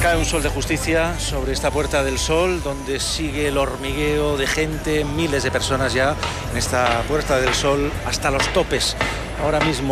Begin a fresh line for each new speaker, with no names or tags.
Cae un sol de justicia sobre esta Puerta del Sol, donde sigue el hormigueo de gente, miles de personas ya en esta Puerta del Sol hasta los topes. Ahora mismo